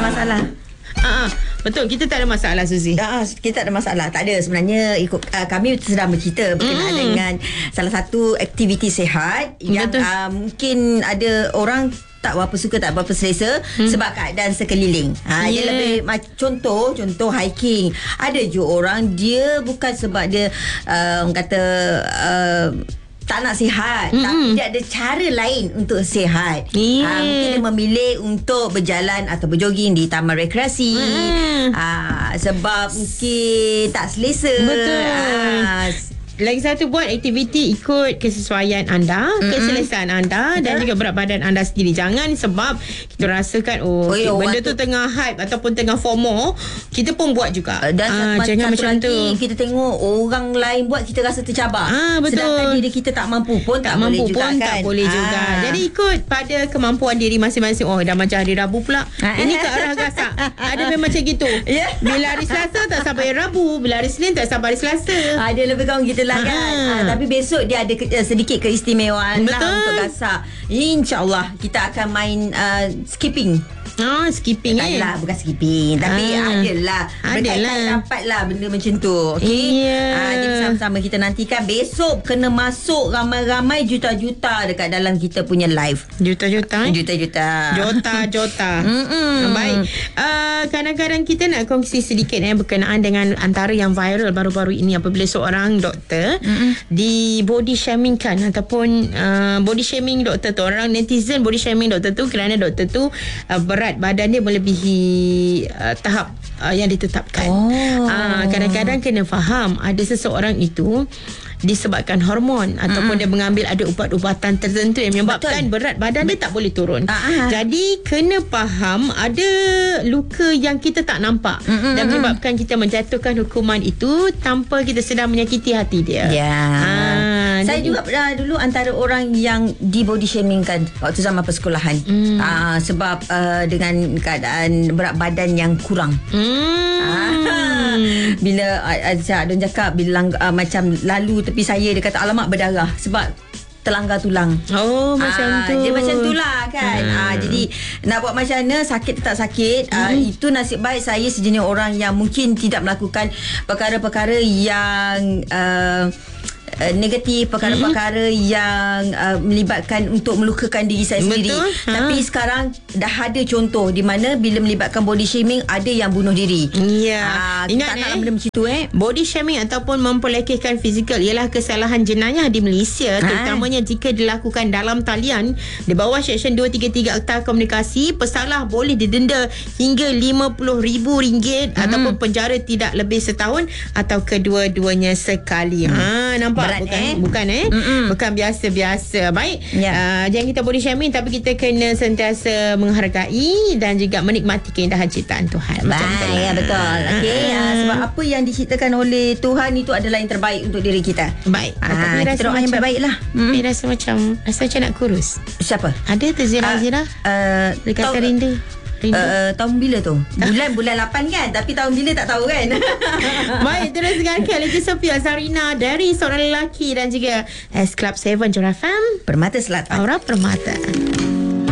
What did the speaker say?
masalah. Betul, kita tak ada masalah, Suzy. Kita tak ada masalah. Tak ada sebenarnya. Kami sedang bercerita berkenaan dengan salah satu aktiviti sihat yang mungkin ada orang tak berapa suka, tak berapa selesa sebab keadaan sekeliling. Dia lebih contoh hiking. Ada je orang dia bukan sebab dia orang kata tak nak sihat, tapi dia ada cara lain untuk sihat. Mungkin dia memilih untuk berjalan atau berjoging di taman rekreasi sebab mungkin tak selesa. Betul. Lagi satu, buat aktiviti ikut kesesuaian anda, keselesaan anda dan juga berat badan anda sendiri. Jangan sebab kita rasakan benda tu tengah hype ataupun tengah FOMO, kita pun buat juga. Dan jangan macam lagi, tu. kita tengok orang lain buat, kita rasa tercabar. Betul. Sedangkan diri kita tak mampu pun tak boleh juga kan. Tak boleh juga. Jadi ikut pada kemampuan diri masing-masing. Dah macam hari Rabu pula. Ini ke arah gasak. Ada memang macam gitu. Bila hari Selasa tak sabar hari Rabu, bila hari Senin tak sabar hari Selasa. Dia lebih kurang gitu lah kan. Tapi besok dia ada sedikit keistimewaan lah untuk gasak. InsyaAllah kita akan main skipping. Skipping lah, bukan skipping, tapi adalah berkaitan rapat lah benda macam tu. Jadi sama-sama kita nantikan. Besok kena masuk ramai-ramai juta-juta dekat dalam kita punya live. Juta-juta. Jota. Baik. Kadang-kadang kita nak kongsi sedikit berkenaan dengan antara yang viral baru-baru ini, apabila seorang doktor di body shaming kan, ataupun body shaming doktor tu. Orang netizen body shaming doktor tu kerana doktor tu berat badan dia melebihi tahap yang ditetapkan. Kadang-kadang kena faham, ada seseorang itu disebabkan hormon ataupun dia mengambil ada ubat-ubatan tertentu yang menyebabkan berat badan dia tak boleh turun. Jadi kena faham ada luka yang kita tak nampak dan menyebabkan kita menjatuhkan hukuman itu tanpa kita sedang menyakiti hati dia. Saya juga dulu antara orang yang di body shaming kan waktu zaman persekolahan. Sebab dengan keadaan berat badan yang kurang. Bila Adon cakap bila macam lalu tepi saya, dia kata alamak berdarah sebab terlanggar tulang. Macam tu. Dia macam tu lah kan. Jadi nak buat macam mana, sakit tak sakit, itu nasib baik saya sejenis orang yang mungkin tidak melakukan perkara-perkara yang negatif, perkara-perkara yang melibatkan untuk melukakan diri saya sendiri. Tapi sekarang dah ada contoh di mana bila melibatkan body shaming ada yang bunuh diri. Ingat benda macam tu body shaming ataupun memperlekehkan fizikal ialah kesalahan jenayah di Malaysia, terutamanya jika dilakukan dalam talian di bawah Seksyen 233 Akta Komunikasi. Pesalah boleh didenda hingga RM50,000 ataupun penjara tidak lebih setahun atau kedua-duanya sekali. Nampak? Bukan bukan biasa-biasa. Baik, jangan kita body shaming, tapi kita kena sentiasa menghargai dan juga menikmati keindahan ciptaan Tuhan. Betul. Sebab apa yang diciptakan oleh Tuhan itu adalah yang terbaik untuk diri kita. Baik. Tapi kita doa yang baik-baik lah. Rasa macam nak kurus. Siapa? Ada tu Zira dia kata rindu. Tahun bila tu? Bulan 8 kan, tapi tahun bila tak tahu kan. Baik, terus dengarkan Leci Sofia Zarina dari seorang lelaki dan juga S Club 7 Jura FM, Permata Selatan, Aura Permata.